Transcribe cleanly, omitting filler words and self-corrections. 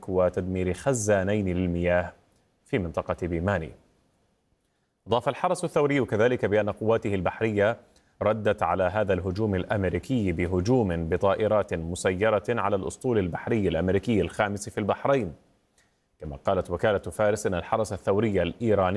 ترك وتدمير خزانين للمياه في منطقة بيماني. أضاف الحرس الثوري كذلك بأن قواته البحرية ردت على هذا الهجوم الأمريكي بهجوم بطائرات مسيرة على الأسطول البحري الأمريكي الخامس في البحرين. كما قالت وكالة فارس أن الحرس الثوري الإيراني